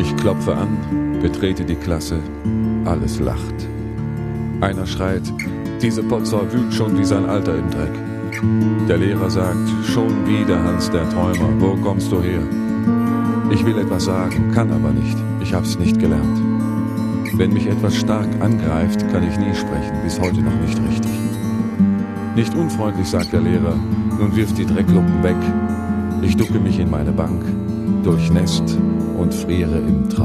Ich klopfe an, betrete die Klasse, alles lacht. Einer schreit, diese Potsau wühlt schon wie sein Alter im Dreck. Der Lehrer sagt, schon wieder Hans der Träumer, wo kommst du her? Ich will etwas sagen, kann aber nicht, ich hab's nicht gelernt. Wenn mich etwas stark angreift, kann ich nie sprechen, bis heute noch nicht richtig. Nicht unfreundlich, sagt der Lehrer, nun wirft die Drecklumpen weg. Ich ducke mich in meine Bank, durchnässt und friere im Traum.